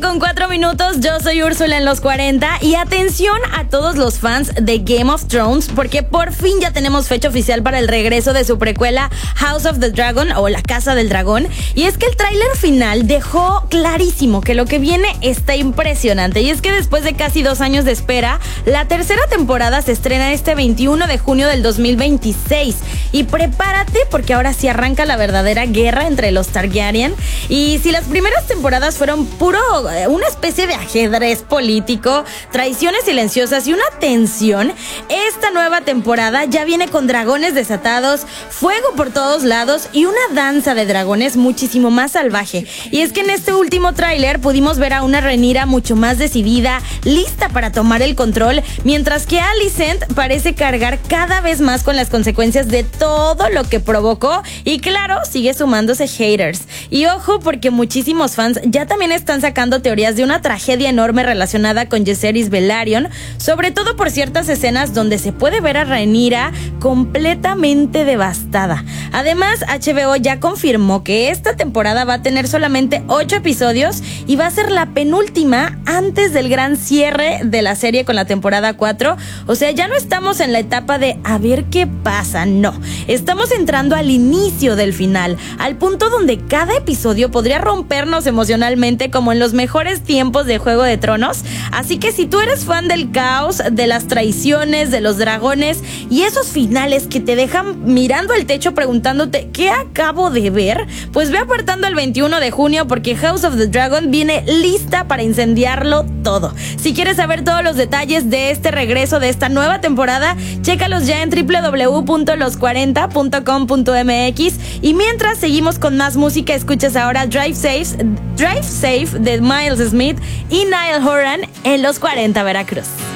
7:04. Yo soy Úrsula en los 40. Y atención a todos los fans de Game of Thrones, porque por fin ya tenemos fecha oficial para el regreso de su precuela House of the Dragon, o La Casa del Dragón. Y es que el tráiler final dejó clarísimo que lo que viene está impresionante. Y es que después de casi 2 años de espera, la tercera temporada se estrena este 21 de junio del 2026. Y prepárate, porque ahora sí arranca la verdadera guerra entre los Targaryen. Y si las primeras temporadas fueron una especie de ajedrez político, traiciones silenciosas y una tensión, esta nueva temporada ya viene con dragones desatados, fuego por todos lados y una danza de dragones muchísimo más salvaje. Y es que en este último tráiler pudimos ver a una Rhaenyra mucho más decidida, lista para tomar el control, mientras que Alicent parece cargar cada vez más con las consecuencias de todo lo que provocó, y claro, sigue sumándose haters. Y ojo, porque muchísimos fans ya también están sacando teorías de una tragedia enorme relacionada con Jaehaerys Velaryon, sobre todo por ciertas escenas donde se puede ver a Rhaenyra completamente devastada. Además, HBO ya confirmó que esta temporada va a tener solamente 8 episodios y va a ser la penúltima antes del gran cierre de la serie con la temporada 4. O sea, ya no estamos en la etapa de a ver qué pasa, no. Estamos entrando al inicio del final, al punto donde cada episodio podría rompernos emocionalmente como en los mejores tiempos de Juego de Tronos. Así que si tú eres fan del caos, de las traiciones, de los dragones y esos finales que te dejan mirando el techo preguntándote ¿qué acabo de ver? Pues ve apartando el 21 de junio, porque House of the Dragon viene lista para incendiarlo todo. Si quieres saber todos los detalles de este regreso, de esta nueva temporada, chécalos ya en www.los40.com.mx. Y mientras seguimos con más música, escuchas ahora Drive Safe de Miles Smith y Niall Horan en Los 40 Veracruz.